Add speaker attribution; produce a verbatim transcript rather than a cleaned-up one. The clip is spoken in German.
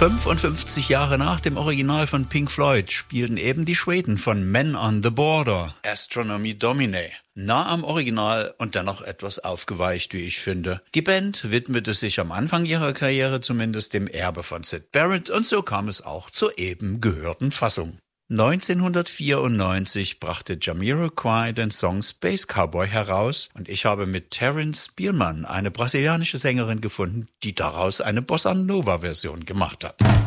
Speaker 1: fünfundfünfzig Jahre nach dem Original von Pink Floyd spielten eben die Schweden von Men on the Border Astronomy Domine. Nah am Original und dennoch etwas aufgeweicht, wie ich finde. Die Band widmete sich am Anfang ihrer Karriere zumindest dem Erbe von Syd Barrett und so kam es auch zur eben gehörten Fassung. neunzehnhundertvierundneunzig brachte Jamiroquai den Song Space Cowboy heraus und ich habe mit Terence Spielman eine brasilianische Sängerin gefunden, die daraus eine Bossa Nova Version gemacht hat.